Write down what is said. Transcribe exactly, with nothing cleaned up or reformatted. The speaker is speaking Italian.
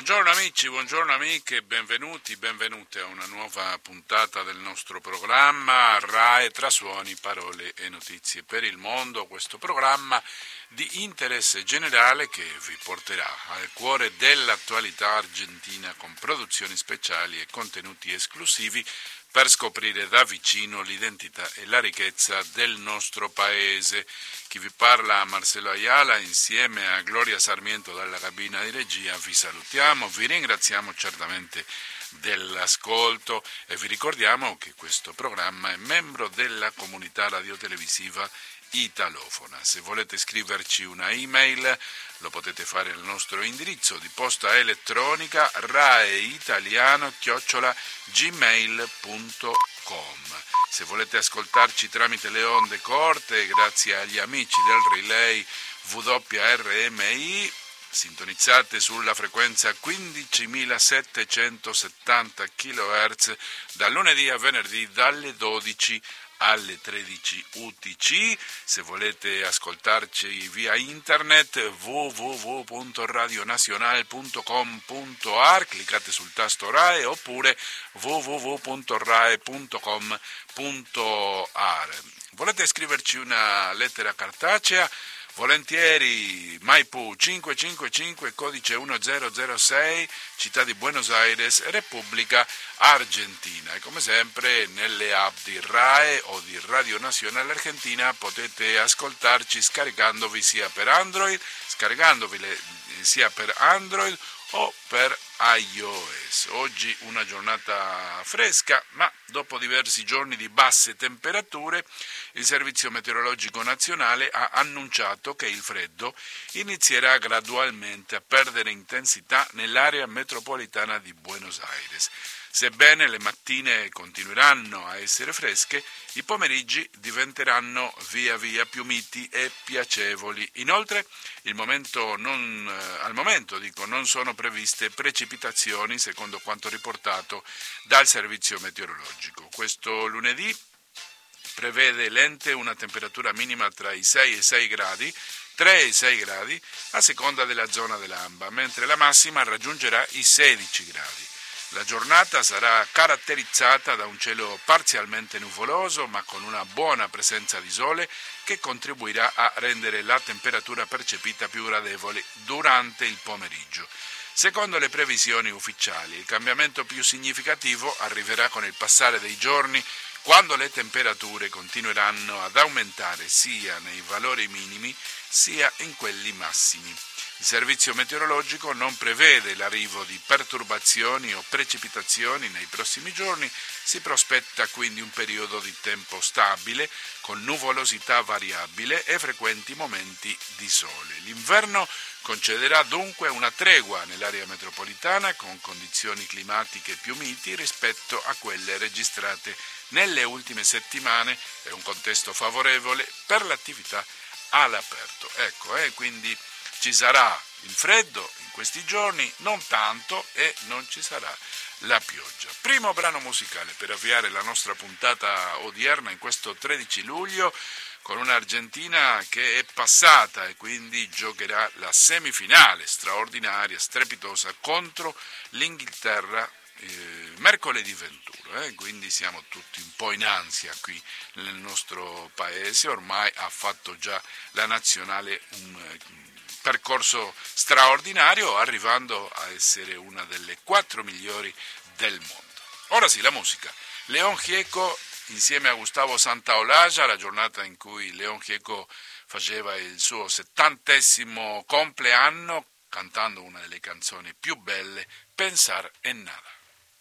Buongiorno amici, buongiorno amiche, benvenuti, benvenute a una nuova puntata del nostro programma RAI tra suoni, parole e notizie per il mondo, questo programma di interesse generale che vi porterà al cuore dell'attualità argentina con produzioni speciali e contenuti esclusivi per scoprire da vicino l'identità e la ricchezza del nostro paese. Chi vi parla, Marcelo Ayala, insieme a Gloria Sarmiento dalla cabina di regia, vi salutiamo, vi ringraziamo certamente dell'ascolto e vi ricordiamo che questo programma è membro della comunità radiotelevisiva italofona. Se volete scriverci una email lo potete fare al nostro indirizzo di posta elettronica raeitaliano chiocciola gmail punto com. Se volete ascoltarci tramite le onde corte, grazie agli amici del relay W R M I, sintonizzate sulla frequenza quindicimilasettecentosettanta chilohertz da lunedì a venerdì dalle dodici alle tredici U T C. Se volete ascoltarci via internet w w w punto radionacional punto com punto a r, cliccate sul tasto RAI oppure w w w punto rai punto com punto a r. Volete scriverci una lettera cartacea? Volentieri, Maipù cinquecentocinquantacinque, codice uno zero zero sei, città di Buenos Aires, Repubblica Argentina. E come sempre nelle app di RAI o di Radio Nazionale Argentina potete ascoltarci scaricandovi sia per Android, scaricandovi le, sia per Android o per iOS. Oggi una giornata fresca, ma dopo diversi giorni di basse temperature, il Servizio Meteorologico Nazionale ha annunciato che il freddo inizierà gradualmente a perdere intensità nell'area metropolitana di Buenos Aires. Sebbene le mattine continueranno a essere fresche, i pomeriggi diventeranno via via più miti e piacevoli. Inoltre, il momento non, eh, al momento dico, non sono previste precipitazioni, secondo quanto riportato dal Servizio Meteorologico. Questo lunedì prevede l'ente una temperatura minima tra i sei e i sei gradi, tre e sei gradi, a seconda della zona dell'Amba, mentre la massima raggiungerà i sedici gradi. La giornata sarà caratterizzata da un cielo parzialmente nuvoloso, ma con una buona presenza di sole che contribuirà a rendere la temperatura percepita più gradevole durante il pomeriggio. Secondo le previsioni ufficiali, il cambiamento più significativo arriverà con il passare dei giorni, quando le temperature continueranno ad aumentare sia nei valori minimi sia in quelli massimi. Il servizio meteorologico non prevede l'arrivo di perturbazioni o precipitazioni nei prossimi giorni, si prospetta quindi un periodo di tempo stabile, con nuvolosità variabile e frequenti momenti di sole. L'inverno concederà dunque una tregua nell'area metropolitana con condizioni climatiche più miti rispetto a quelle registrate nelle ultime settimane e un contesto favorevole per l'attività all'aperto. Ecco, eh, quindi ci sarà il freddo in questi giorni, non tanto, e non ci sarà la pioggia. Primo brano musicale per avviare la nostra puntata odierna in questo tredici luglio con un'Argentina che è passata e quindi giocherà la semifinale straordinaria, strepitosa contro l'Inghilterra eh, mercoledì ventuno. Eh? Quindi siamo tutti un po' in ansia qui nel nostro paese, ormai ha fatto già la nazionale un percorso straordinario, arrivando a essere una delle quattro migliori del mondo. Ora sì, la musica. León Gieco insieme a Gustavo Santaolalla, la giornata in cui León Gieco faceva il suo settantesimo compleanno, cantando una delle canzoni più belle, Pensar en Nada.